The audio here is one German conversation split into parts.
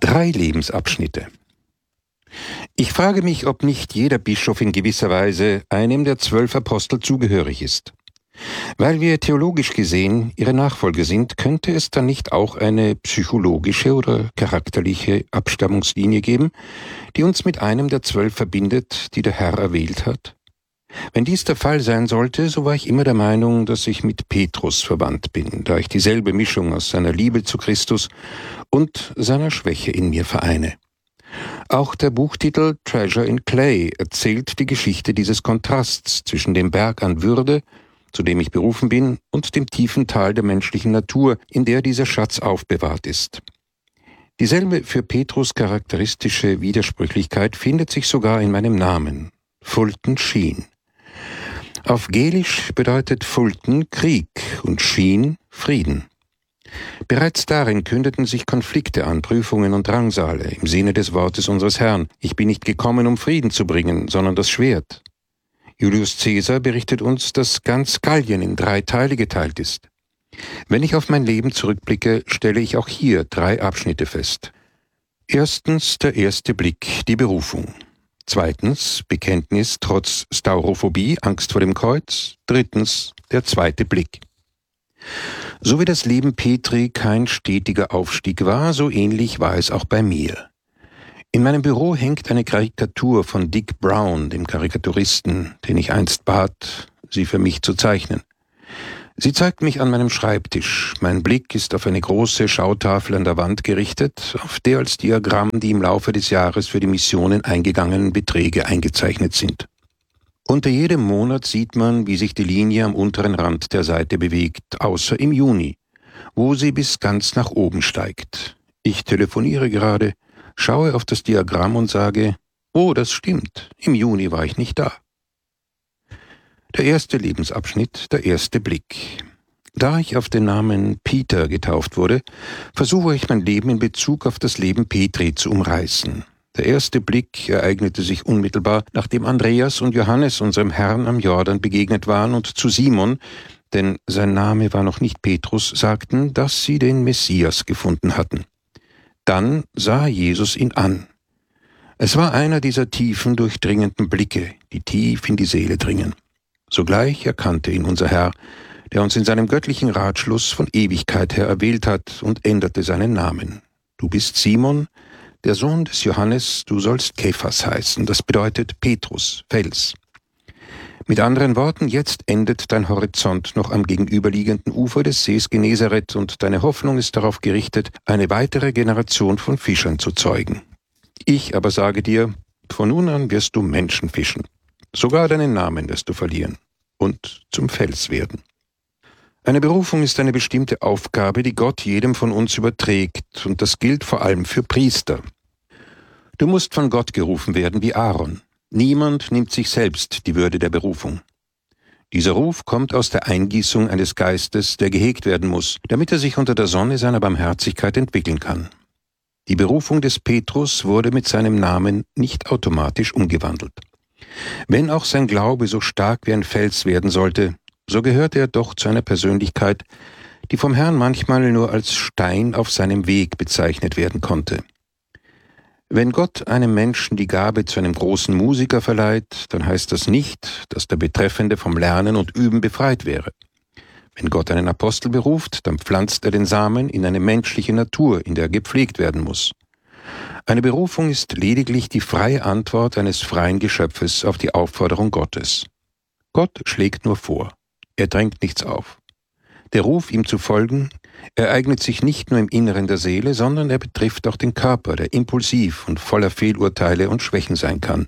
3 Lebensabschnitte. Ich frage mich, ob nicht jeder Bischof in gewisser Weise einem der 12 Apostel zugehörig ist. Weil wir theologisch gesehen ihre Nachfolger sind, könnte es dann nicht auch eine psychologische oder charakterliche Abstammungslinie geben, die uns mit einem der 12 verbindet, die der Herr erwählt hat? Wenn dies der Fall sein sollte, so war ich immer der Meinung, dass ich mit Petrus verwandt bin, da ich dieselbe Mischung aus seiner Liebe zu Christus und seiner Schwäche in mir vereine. Auch der Buchtitel Treasure in Clay erzählt die Geschichte dieses Kontrasts zwischen dem Berg an Würde, zu dem ich berufen bin, und dem tiefen Tal der menschlichen Natur, in der dieser Schatz aufbewahrt ist. Dieselbe für Petrus charakteristische Widersprüchlichkeit findet sich sogar in meinem Namen, Fulton Sheen. Auf Gälisch bedeutet Fulton Krieg und Sheen Frieden. Bereits darin kündeten sich Konflikte an, Prüfungen und Drangsale, im Sinne des Wortes unseres Herrn: Ich bin nicht gekommen, um Frieden zu bringen, sondern das Schwert. Julius Caesar berichtet uns, dass ganz Gallien in 3 Teile geteilt ist. Wenn ich auf mein Leben zurückblicke, stelle ich auch hier 3 Abschnitte fest. Erstens der erste Blick, die Berufung. Zweitens Bekenntnis trotz Staurophobie, Angst vor dem Kreuz. Drittens der zweite Blick. So wie das Leben Petri kein stetiger Aufstieg war, so ähnlich war es auch bei mir. In meinem Büro hängt eine Karikatur von Dick Brown, dem Karikaturisten, den ich einst bat, sie für mich zu zeichnen. Sie zeigt mich an meinem Schreibtisch. Mein Blick ist auf eine große Schautafel an der Wand gerichtet, auf der als Diagramm die im Laufe des Jahres für die Missionen eingegangenen Beträge eingezeichnet sind. Unter jedem Monat sieht man, wie sich die Linie am unteren Rand der Seite bewegt, außer im Juni, wo sie bis ganz nach oben steigt. Ich telefoniere gerade, schaue auf das Diagramm und sage: Oh, das stimmt, im Juni war ich nicht da. Der erste Lebensabschnitt, der erste Blick. Da ich auf den Namen Peter getauft wurde, versuche ich mein Leben in Bezug auf das Leben Petri zu umreißen. Der erste Blick ereignete sich unmittelbar, nachdem Andreas und Johannes unserem Herrn am Jordan begegnet waren und zu Simon, denn sein Name war noch nicht Petrus, sagten, dass sie den Messias gefunden hatten. Dann sah Jesus ihn an. Es war einer dieser tiefen, durchdringenden Blicke, die tief in die Seele dringen. Sogleich erkannte ihn unser Herr, der uns in seinem göttlichen Ratschluss von Ewigkeit her erwählt hat, und änderte seinen Namen. Du bist Simon, der Sohn des Johannes, du sollst Kephas heißen, das bedeutet Petrus, Fels. Mit anderen Worten, jetzt endet dein Horizont noch am gegenüberliegenden Ufer des Sees Genezareth und deine Hoffnung ist darauf gerichtet, eine weitere Generation von Fischern zu zeugen. Ich aber sage dir, von nun an wirst du Menschen fischen. Sogar deinen Namen wirst du verlieren und zum Fels werden. Eine Berufung ist eine bestimmte Aufgabe, die Gott jedem von uns überträgt, und das gilt vor allem für Priester. Du musst von Gott gerufen werden wie Aaron. Niemand nimmt sich selbst die Würde der Berufung. Dieser Ruf kommt aus der Eingießung eines Geistes, der gehegt werden muss, damit er sich unter der Sonne seiner Barmherzigkeit entwickeln kann. Die Berufung des Petrus wurde mit seinem Namen nicht automatisch umgewandelt. Wenn auch sein Glaube so stark wie ein Fels werden sollte, so gehörte er doch zu einer Persönlichkeit, die vom Herrn manchmal nur als Stein auf seinem Weg bezeichnet werden konnte. Wenn Gott einem Menschen die Gabe zu einem großen Musiker verleiht, dann heißt das nicht, dass der Betreffende vom Lernen und Üben befreit wäre. Wenn Gott einen Apostel beruft, dann pflanzt er den Samen in eine menschliche Natur, in der gepflegt werden muss. Eine Berufung ist lediglich die freie Antwort eines freien Geschöpfes auf die Aufforderung Gottes. Gott schlägt nur vor. Er drängt nichts auf. Der Ruf, ihm zu folgen, ereignet sich nicht nur im Inneren der Seele, sondern er betrifft auch den Körper, der impulsiv und voller Fehlurteile und Schwächen sein kann.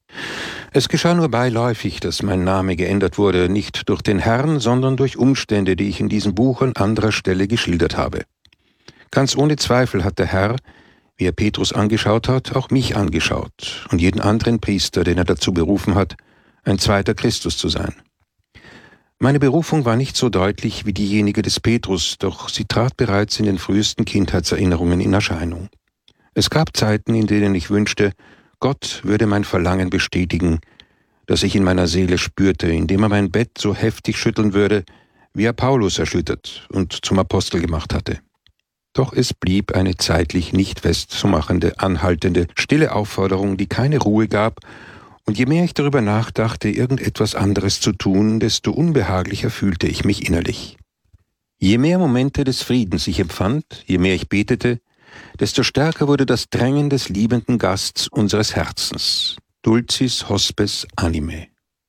Es geschah nur beiläufig, dass mein Name geändert wurde, nicht durch den Herrn, sondern durch Umstände, die ich in diesem Buch an anderer Stelle geschildert habe. Ganz ohne Zweifel hat der Herr, wie er Petrus angeschaut hat, auch mich angeschaut und jeden anderen Priester, den er dazu berufen hat, ein zweiter Christus zu sein. Meine Berufung war nicht so deutlich wie diejenige des Petrus, doch sie trat bereits in den frühesten Kindheitserinnerungen in Erscheinung. Es gab Zeiten, in denen ich wünschte, Gott würde mein Verlangen bestätigen, das ich in meiner Seele spürte, indem er mein Bett so heftig schütteln würde, wie er Paulus erschüttert und zum Apostel gemacht hatte. Doch es blieb eine zeitlich nicht festzumachende, anhaltende, stille Aufforderung, die keine Ruhe gab, und je mehr ich darüber nachdachte, irgendetwas anderes zu tun, desto unbehaglicher fühlte ich mich innerlich. Je mehr Momente des Friedens ich empfand, je mehr ich betete, desto stärker wurde das Drängen des liebenden Gasts unseres Herzens. Dulcis hospes anime.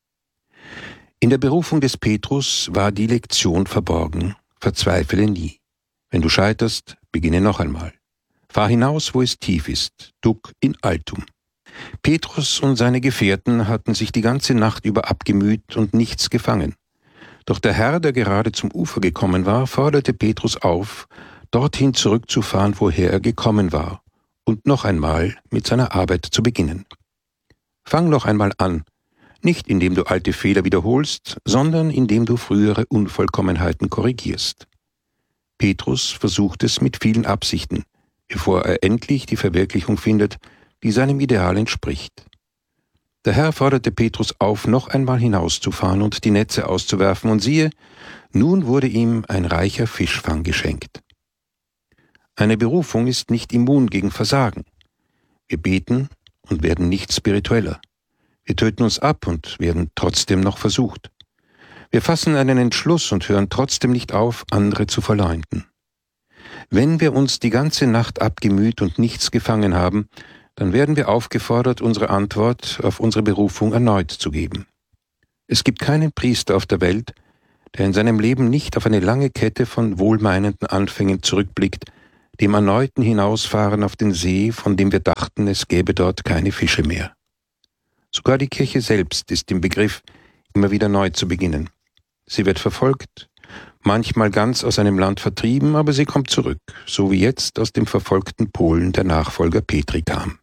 In der Berufung des Petrus war die Lektion verborgen: Verzweifle nie. Wenn du scheiterst, beginne noch einmal. Fahr hinaus, wo es tief ist, duck in altum. Petrus und seine Gefährten hatten sich die ganze Nacht über abgemüht und nichts gefangen. Doch der Herr, der gerade zum Ufer gekommen war, forderte Petrus auf, dorthin zurückzufahren, woher er gekommen war, und noch einmal mit seiner Arbeit zu beginnen. Fang noch einmal an, nicht indem du alte Fehler wiederholst, sondern indem du frühere Unvollkommenheiten korrigierst. Petrus versucht es mit vielen Absichten, bevor er endlich die Verwirklichung findet, die seinem Ideal entspricht. Der Herr forderte Petrus auf, noch einmal hinauszufahren und die Netze auszuwerfen, und siehe, nun wurde ihm ein reicher Fischfang geschenkt. Eine Berufung ist nicht immun gegen Versagen. Wir beten und werden nicht spiritueller. Wir töten uns ab und werden trotzdem noch versucht. Wir fassen einen Entschluss und hören trotzdem nicht auf, andere zu verleumden. Wenn wir uns die ganze Nacht abgemüht und nichts gefangen haben, dann werden wir aufgefordert, unsere Antwort auf unsere Berufung erneut zu geben. Es gibt keinen Priester auf der Welt, der in seinem Leben nicht auf eine lange Kette von wohlmeinenden Anfängen zurückblickt, dem erneuten Hinausfahren auf den See, von dem wir dachten, es gäbe dort keine Fische mehr. Sogar die Kirche selbst ist im Begriff, immer wieder neu zu beginnen. Sie wird verfolgt, manchmal ganz aus einem Land vertrieben, aber sie kommt zurück, so wie jetzt aus dem verfolgten Polen der Nachfolger Petri kam.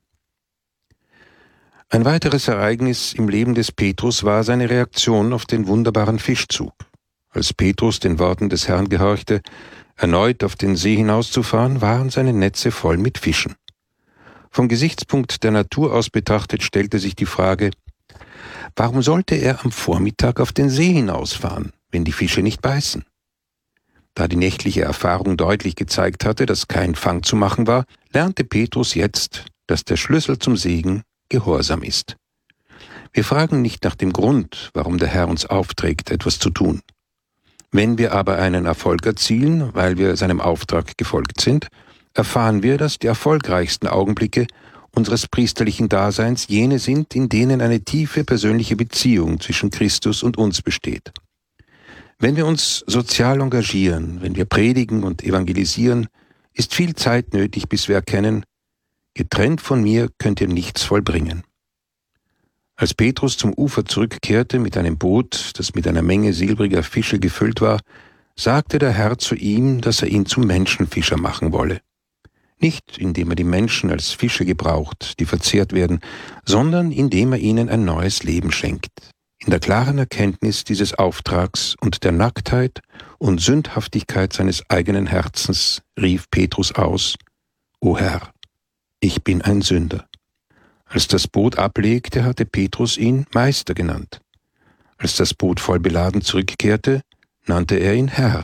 Ein weiteres Ereignis im Leben des Petrus war seine Reaktion auf den wunderbaren Fischzug. Als Petrus den Worten des Herrn gehorchte, erneut auf den See hinauszufahren, waren seine Netze voll mit Fischen. Vom Gesichtspunkt der Natur aus betrachtet stellte sich die Frage, warum sollte er am Vormittag auf den See hinausfahren, wenn die Fische nicht beißen? Da die nächtliche Erfahrung deutlich gezeigt hatte, dass kein Fang zu machen war, lernte Petrus jetzt, dass der Schlüssel zum Segen Gehorsam ist. Wir fragen nicht nach dem Grund, warum der Herr uns aufträgt, etwas zu tun. Wenn wir aber einen Erfolg erzielen, weil wir seinem Auftrag gefolgt sind, erfahren wir, dass die erfolgreichsten Augenblicke unseres priesterlichen Daseins jene sind, in denen eine tiefe persönliche Beziehung zwischen Christus und uns besteht. Wenn wir uns sozial engagieren, wenn wir predigen und evangelisieren, ist viel Zeit nötig, bis wir erkennen, getrennt von mir könnt ihr nichts vollbringen. Als Petrus zum Ufer zurückkehrte mit einem Boot, das mit einer Menge silbriger Fische gefüllt war, sagte der Herr zu ihm, dass er ihn zum Menschenfischer machen wolle. Nicht indem er die Menschen als Fische gebraucht, die verzehrt werden, sondern indem er ihnen ein neues Leben schenkt. In der klaren Erkenntnis dieses Auftrags und der Nacktheit und Sündhaftigkeit seines eigenen Herzens rief Petrus aus: O Herr, ich bin ein Sünder. Als das Boot ablegte, hatte Petrus ihn Meister genannt. Als das Boot voll beladen zurückkehrte, nannte er ihn Herr.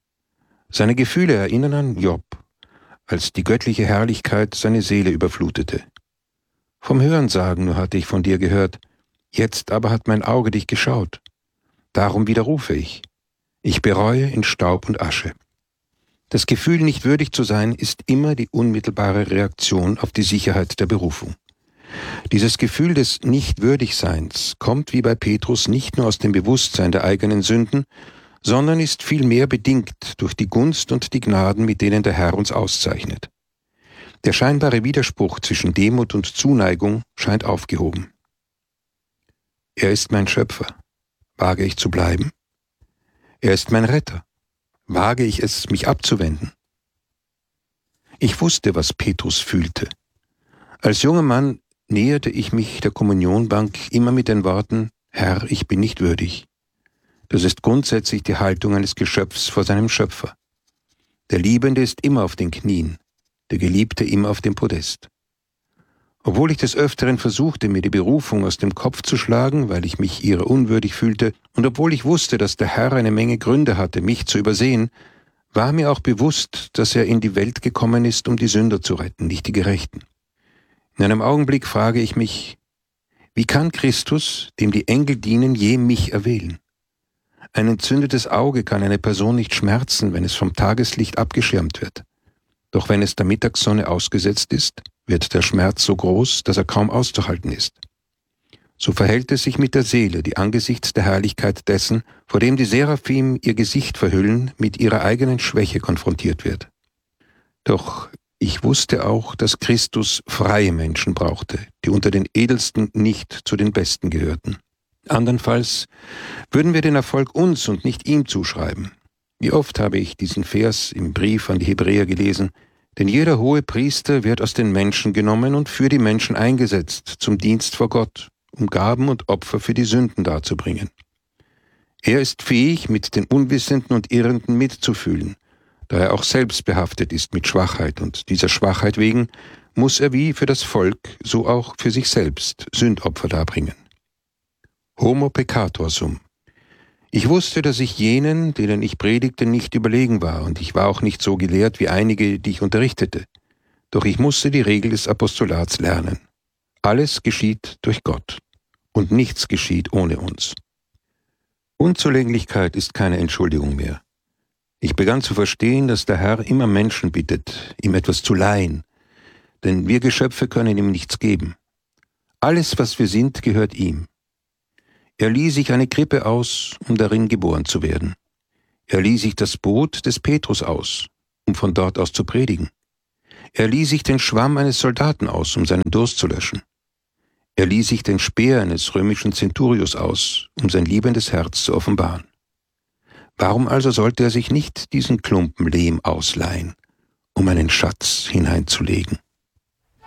Seine Gefühle erinnern an Job, als die göttliche Herrlichkeit seine Seele überflutete. Vom Hörensagen nur hatte ich von dir gehört, jetzt aber hat mein Auge dich geschaut. Darum widerrufe ich. Ich bereue in Staub und Asche. Das Gefühl, nicht würdig zu sein, ist immer die unmittelbare Reaktion auf die Sicherheit der Berufung. Dieses Gefühl des Nichtwürdigseins kommt wie bei Petrus nicht nur aus dem Bewusstsein der eigenen Sünden, sondern ist vielmehr bedingt durch die Gunst und die Gnaden, mit denen der Herr uns auszeichnet. Der scheinbare Widerspruch zwischen Demut und Zuneigung scheint aufgehoben. Er ist mein Schöpfer. Wage ich zu bleiben? Er ist mein Retter. Wage ich es, mich abzuwenden? Ich wusste, was Petrus fühlte. Als junger Mann näherte ich mich der Kommunionbank immer mit den Worten: Herr, ich bin nicht würdig. Das ist grundsätzlich die Haltung eines Geschöpfs vor seinem Schöpfer. Der Liebende ist immer auf den Knien, der Geliebte immer auf dem Podest. Obwohl ich des Öfteren versuchte, mir die Berufung aus dem Kopf zu schlagen, weil ich mich ihrer unwürdig fühlte, und obwohl ich wusste, dass der Herr eine Menge Gründe hatte, mich zu übersehen, war mir auch bewusst, dass er in die Welt gekommen ist, um die Sünder zu retten, nicht die Gerechten. In einem Augenblick frage ich mich, wie kann Christus, dem die Engel dienen, je mich erwählen? Ein entzündetes Auge kann eine Person nicht schmerzen, wenn es vom Tageslicht abgeschirmt wird. Doch wenn es der Mittagssonne ausgesetzt ist, wird der Schmerz so groß, dass er kaum auszuhalten ist. So verhält es sich mit der Seele, die angesichts der Herrlichkeit dessen, vor dem die Seraphim ihr Gesicht verhüllen, mit ihrer eigenen Schwäche konfrontiert wird. Doch ich wusste auch, dass Christus freie Menschen brauchte, die unter den Edelsten nicht zu den Besten gehörten. Andernfalls würden wir den Erfolg uns und nicht ihm zuschreiben. Wie oft habe ich diesen Vers im Brief an die Hebräer gelesen, denn jeder hohe Priester wird aus den Menschen genommen und für die Menschen eingesetzt, zum Dienst vor Gott, um Gaben und Opfer für die Sünden darzubringen. Er ist fähig, mit den Unwissenden und Irrenden mitzufühlen, da er auch selbst behaftet ist mit Schwachheit, und dieser Schwachheit wegen muss er wie für das Volk, so auch für sich selbst Sündopfer darbringen. Homo peccator sum. Ich wusste, dass ich jenen, denen ich predigte, nicht überlegen war, und ich war auch nicht so gelehrt wie einige, die ich unterrichtete. Doch ich musste die Regel des Apostolats lernen. Alles geschieht durch Gott, und nichts geschieht ohne uns. Unzulänglichkeit ist keine Entschuldigung mehr. Ich begann zu verstehen, dass der Herr immer Menschen bittet, ihm etwas zu leihen, denn wir Geschöpfe können ihm nichts geben. Alles, was wir sind, gehört ihm. Er lieh sich eine Krippe aus, um darin geboren zu werden. Er lieh sich das Boot des Petrus aus, um von dort aus zu predigen. Er lieh sich den Schwamm eines Soldaten aus, um seinen Durst zu löschen. Er lieh sich den Speer eines römischen Centurios aus, um sein liebendes Herz zu offenbaren. Warum also sollte er sich nicht diesen Klumpen Lehm ausleihen, um einen Schatz hineinzulegen?